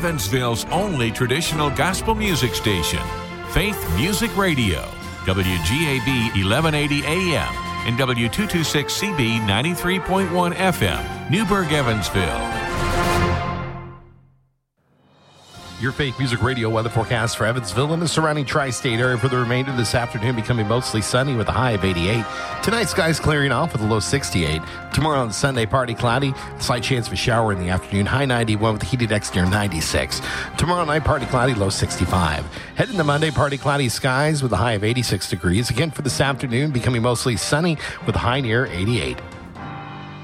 Evansville's only traditional gospel music station, Faith Music Radio, WGAB 1180 AM and W226CB 93.1 FM, Newburgh, Evansville. Your Faith Music Radio weather forecast for Evansville and the surrounding tri-state area for the remainder of this afternoon, becoming mostly sunny with a high of 88. Tonight, skies clearing off with a low 68. Tomorrow on Sunday, partly cloudy. Slight chance of a shower in the afternoon. High 91 with a heated exterior 96. Tomorrow night, partly cloudy, low 65. Heading to Monday, partly cloudy skies with a high of 86 degrees. Again for this afternoon, becoming mostly sunny with a high near 88.